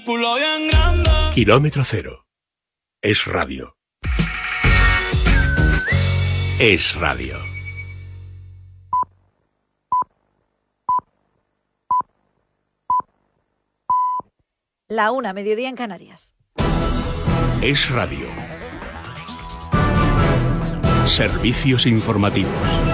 culo bien grande. Kilómetro Cero. Es radio. Es radio. La 1, mediodía en Canarias. Es radio. Servicios informativos.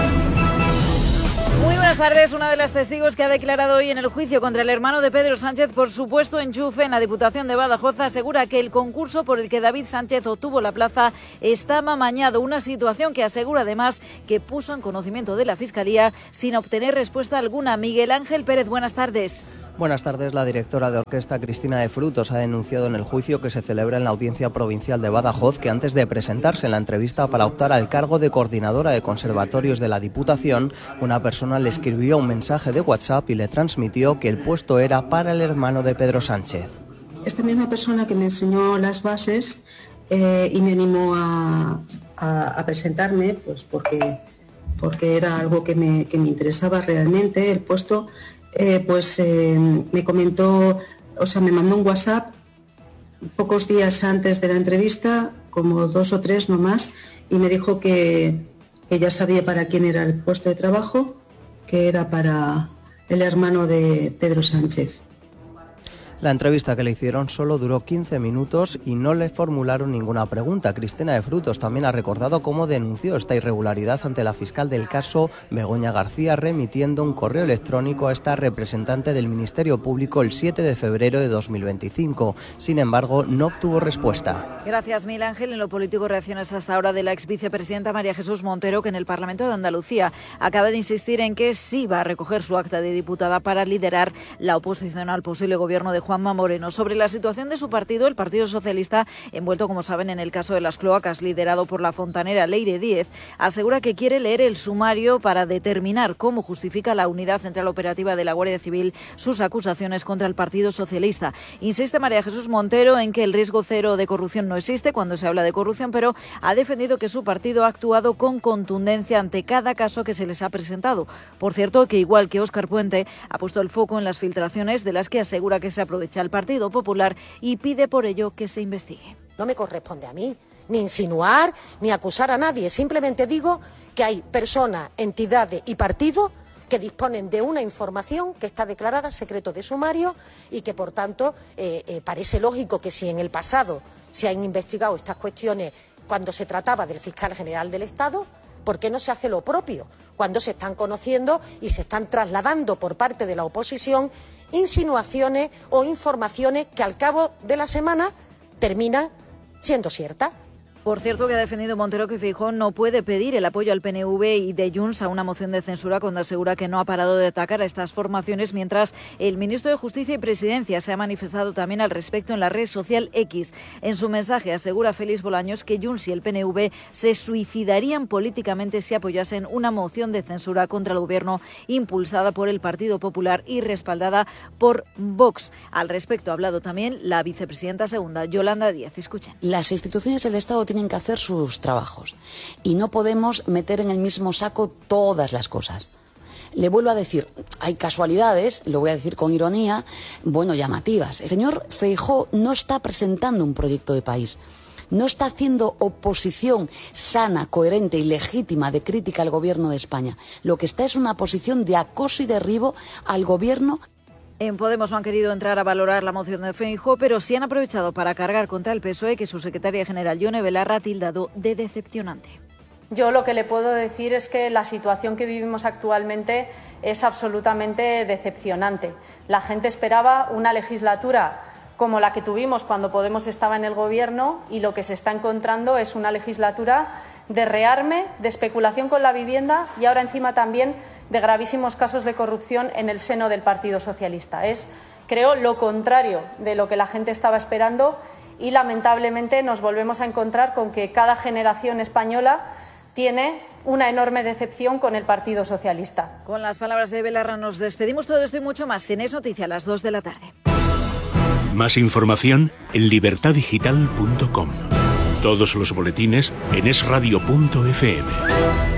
Muy buenas tardes. Una de las testigos que ha declarado hoy en el juicio contra el hermano de Pedro Sánchez por supuesto enchufe en la Diputación de Badajoz asegura que el concurso por el que David Sánchez obtuvo la plaza estaba amañado. Una situación que asegura además que puso en conocimiento de la Fiscalía sin obtener respuesta alguna. Miguel Ángel Pérez, buenas tardes. Buenas tardes. La directora de orquesta Cristina de Frutos ha denunciado en el juicio que se celebra en la Audiencia Provincial de Badajoz que antes de presentarse en la entrevista para optar al cargo de coordinadora de conservatorios de la Diputación, una persona le escribió un mensaje de WhatsApp y le transmitió que el puesto era para el hermano de Pedro Sánchez. Esta misma persona que me enseñó las bases y me animó a presentarme, pues porque era algo que me interesaba realmente el puesto. Me comentó, me mandó un WhatsApp pocos días antes de la entrevista, como 2 o 3 no más, y me dijo que ya sabía para quién era el puesto de trabajo, que era para el hermano de Pedro Sánchez. La entrevista que le hicieron solo duró 15 minutos y no le formularon ninguna pregunta. Cristina de Frutos también ha recordado cómo denunció esta irregularidad ante la fiscal del caso, Begoña García, remitiendo un correo electrónico a esta representante del Ministerio Público el 7 de febrero de 2025. Sin embargo, no obtuvo respuesta. Gracias, Miguel Ángel. En lo político, reacciones hasta ahora de la ex vicepresidenta María Jesús Montero, que en el Parlamento de Andalucía acaba de insistir en que sí va a recoger su acta de diputada para liderar la oposición al posible gobierno de Juanma Moreno. Sobre la situación de su partido, el Partido Socialista, envuelto, como saben, en el caso de las cloacas, liderado por la fontanera Leire Díez, asegura que quiere leer el sumario para determinar cómo justifica la Unidad Central Operativa de la Guardia Civil sus acusaciones contra el Partido Socialista. Insiste María Jesús Montero en que el riesgo cero de corrupción no existe cuando se habla de corrupción, pero ha defendido que su partido ha actuado con contundencia ante cada caso que se les ha presentado. Por cierto, que igual que Óscar Puente, ha puesto el foco en las filtraciones de las que asegura que se aprovecha el Partido Popular y pide por ello que se investigue. No me corresponde a mí ni insinuar ni acusar a nadie, simplemente digo que hay personas, entidades y partidos que disponen de una información que está declarada secreto de sumario y que por tanto parece lógico que si en el pasado se han investigado estas cuestiones cuando se trataba del fiscal general del Estado, ¿por qué no se hace lo propio cuando se están conociendo y se están trasladando por parte de la oposición insinuaciones o informaciones que al cabo de la semana terminan siendo ciertas? Por cierto, que ha defendido Montero que Feijóo no puede pedir el apoyo al PNV y de Junts a una moción de censura cuando asegura que no ha parado de atacar a estas formaciones, mientras el ministro de Justicia y Presidencia se ha manifestado también al respecto en la red social X. En su mensaje asegura Félix Bolaños que Junts y el PNV se suicidarían políticamente si apoyasen una moción de censura contra el gobierno impulsada por el Partido Popular y respaldada por Vox. Al respecto ha hablado también la vicepresidenta segunda, Yolanda Díaz. Escuchen. Las instituciones del Estado tienen que hacer sus trabajos y no podemos meter en el mismo saco todas las cosas. Le vuelvo a decir, hay casualidades, lo voy a decir con ironía, llamativas. El señor Feijóo no está presentando un proyecto de país, no está haciendo oposición sana, coherente y legítima de crítica al gobierno de España. Lo que está es una posición de acoso y derribo al gobierno. En Podemos no han querido entrar a valorar la moción de Feijóo, pero sí han aprovechado para cargar contra el PSOE, que su secretaria general, Yone Belarra, ha tildado de decepcionante. Yo lo que le puedo decir es que la situación que vivimos actualmente es absolutamente decepcionante. La gente esperaba una legislatura como la que tuvimos cuando Podemos estaba en el gobierno y lo que se está encontrando es una legislatura de rearme, de especulación con la vivienda y ahora encima también de gravísimos casos de corrupción en el seno del Partido Socialista. Es, creo, lo contrario de lo que la gente estaba esperando y lamentablemente nos volvemos a encontrar con que cada generación española tiene una enorme decepción con el Partido Socialista. Con las palabras de Belarra nos despedimos. Todo esto y mucho más en Es Noticia a las 2 de la tarde. Más información en libertadigital.com. Todos los boletines en esradio.fm.